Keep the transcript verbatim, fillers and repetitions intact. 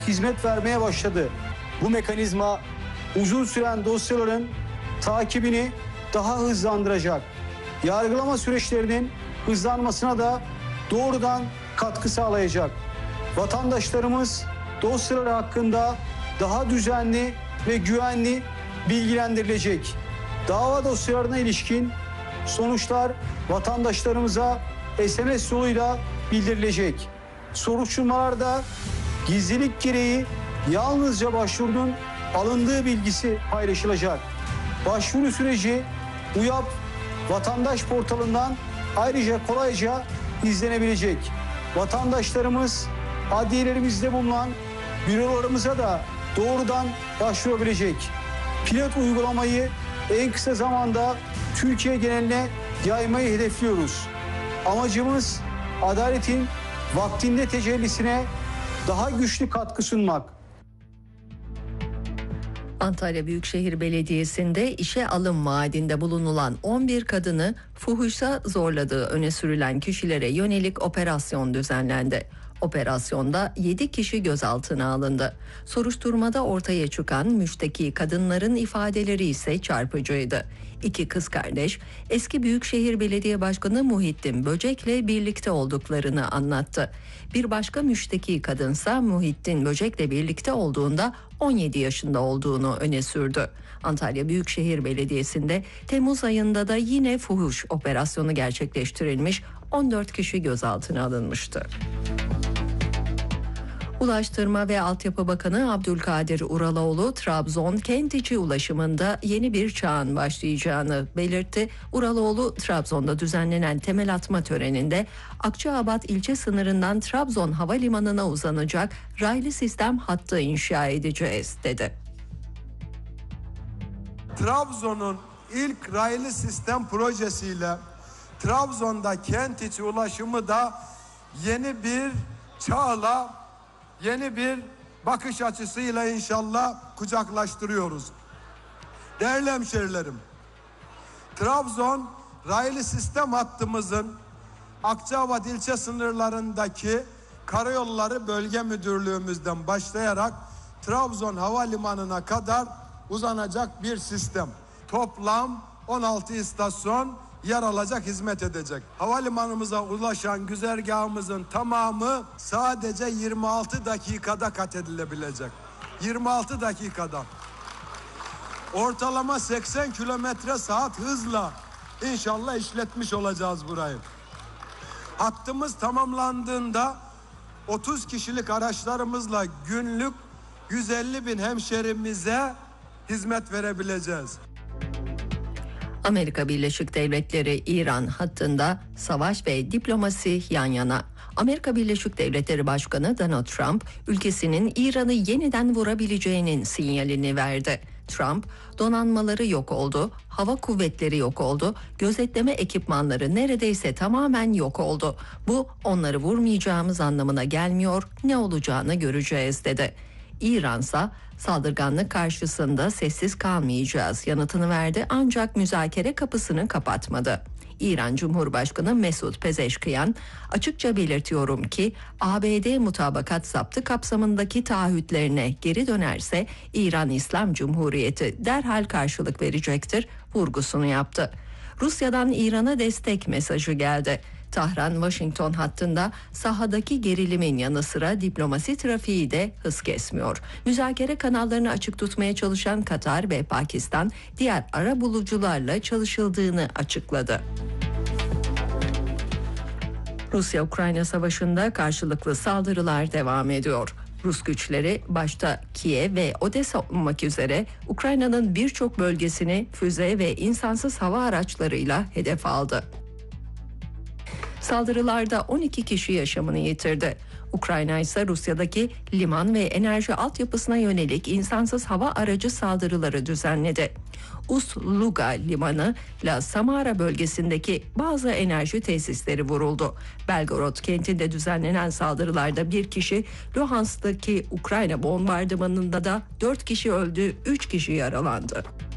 hizmet vermeye başladı. Bu mekanizma uzun süren dosyaların takibini daha hızlandıracak. Yargılama süreçlerinin hızlanmasına da doğrudan katkı sağlayacak. Vatandaşlarımız dosyaları hakkında daha düzenli ve güvenli bilgilendirilecek. Dava dosyalarına ilişkin sonuçlar vatandaşlarımıza S M S yoluyla bildirilecek. Soruşturmalarda gizlilik gereği yalnızca başvurunun alındığı bilgisi paylaşılacak. Başvuru süreci UYAP vatandaş portalından ayrıca kolayca izlenebilecek. Vatandaşlarımız adliyelerimizde bulunan bürolarımıza da doğrudan başvurabilecek. Pilot uygulamayı en kısa zamanda Türkiye geneline yaymayı hedefliyoruz. Amacımız adaletin vaktinde tecellisine daha güçlü katkı sunmak. Antalya Büyükşehir Belediyesi'nde işe alım vaadinde bulunulan on bir kadını fuhuşa zorladığı öne sürülen kişilere yönelik operasyon düzenlendi. Operasyonda yedi kişi gözaltına alındı. Soruşturmada ortaya çıkan müşteki kadınların ifadeleri ise çarpıcıydı. İki kız kardeş eski Büyükşehir Belediye Başkanı Muhittin Böcek'le birlikte olduklarını anlattı. Bir başka müşteki kadınsa Muhittin Böcek'le birlikte olduğunda on yedi yaşında olduğunu öne sürdü. Antalya Büyükşehir Belediyesi'nde Temmuz ayında da yine fuhuş operasyonu gerçekleştirilmiş, on dört kişi gözaltına alınmıştı. Ulaştırma ve Altyapı Bakanı Abdülkadir Uraloğlu, Trabzon kent içi ulaşımında yeni bir çağın başlayacağını belirtti. Uraloğlu, Trabzon'da düzenlenen temel atma töreninde Akçaabat ilçe sınırından Trabzon Havalimanı'na uzanacak raylı sistem hattı inşa edeceğiz dedi. Trabzon'un ilk raylı sistem projesiyle Trabzon'da kent içi ulaşımı da yeni bir çağla, yeni bir bakış açısıyla inşallah kucaklaştırıyoruz. Değerli hemşerilerim, Trabzon raylı sistem hattımızın Akçaabat ilçe sınırlarındaki Karayolları Bölge Müdürlüğümüzden başlayarak Trabzon Havalimanı'na kadar uzanacak bir sistem. Toplam on altı istasyon yer alacak, hizmet edecek. Havalimanımıza ulaşan güzergahımızın tamamı sadece yirmi altı dakikada kat edilebilecek. yirmi altı dakikada. Ortalama seksen kilometre saat hızla inşallah işletmiş olacağız burayı. Hattımız tamamlandığında otuz kişilik araçlarımızla günlük yüz elli bin hemşerimize hizmet verebileceğiz. Amerika Birleşik Devletleri İran hattında savaş ve diplomasi yan yana. Amerika Birleşik Devletleri Başkanı Donald Trump, ülkesinin İran'ı yeniden vurabileceğinin sinyalini verdi. Trump, donanmaları yok oldu, hava kuvvetleri yok oldu, gözetleme ekipmanları neredeyse tamamen yok oldu. Bu onları vurmayacağımız anlamına gelmiyor, ne olacağını göreceğiz dedi. İran'sa saldırganlık karşısında sessiz kalmayacağız yanıtını verdi, ancak müzakere kapısını kapatmadı. İran Cumhurbaşkanı Mesut Pezeşkiyan, açıkça belirtiyorum ki A B D mutabakat zaptı kapsamındaki taahhütlerine geri dönerse İran İslam Cumhuriyeti derhal karşılık verecektir vurgusunu yaptı. Rusya'dan İran'a destek mesajı geldi. Tahran-Washington hattında sahadaki gerilimin yanı sıra diplomasi trafiği de hız kesmiyor. Müzakere kanallarını açık tutmaya çalışan Katar ve Pakistan diğer arabulucularla çalışıldığını açıkladı. Rusya-Ukrayna savaşında karşılıklı saldırılar devam ediyor. Rus güçleri başta Kiev ve Odessa olmak üzere Ukrayna'nın birçok bölgesini füze ve insansız hava araçlarıyla hedef aldı. Saldırılarda on iki kişi yaşamını yitirdi. Ukrayna ise Rusya'daki liman ve enerji altyapısına yönelik insansız hava aracı saldırıları düzenledi. Ust-Luga limanı ile Samara bölgesindeki bazı enerji tesisleri vuruldu. Belgorod kentinde düzenlenen saldırılarda bir kişi, Luhansk'taki Ukrayna bombardımanında da dört kişi öldü, üç kişi yaralandı.